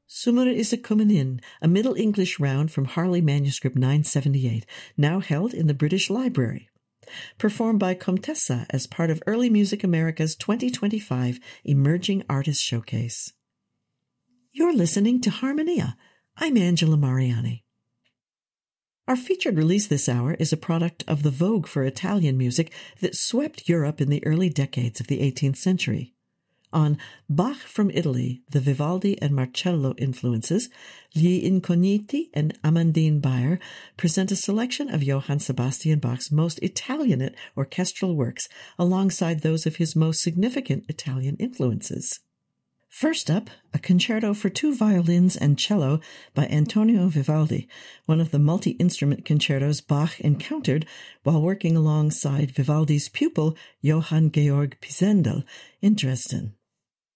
Summer is a Comin In, a Middle English round from Harley Manuscript 978, now held in the British Library. Performed by Comtessa as part of Early Music America's 2025 Emerging Artist Showcase. You're listening to Harmonia. I'm Angela Mariani. Our featured release this hour is a product of the vogue for Italian music that swept Europe in the early decades of the 18th century. On Bach from Italy, the Vivaldi and Marcello influences, Gli Incogniti and Amandine Bayer present a selection of Johann Sebastian Bach's most Italianate orchestral works alongside those of his most significant Italian influences. First up, a concerto for two violins and cello by Antonio Vivaldi, one of the multi-instrument concertos Bach encountered while working alongside Vivaldi's pupil Johann Georg Pisendel in Dresden.